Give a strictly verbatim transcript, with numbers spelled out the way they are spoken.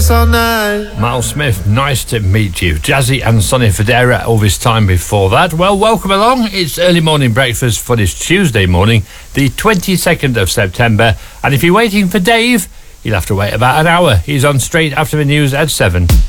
dance all night. Miles Smith, nice to meet you. Jazzy and Sonny Fodera, all this time before that. Well, welcome along. It's early morning breakfast for this Tuesday morning, the twenty-second of September. And if you're waiting for Dave, you'll have to wait about an hour. He's on straight after the news at seven.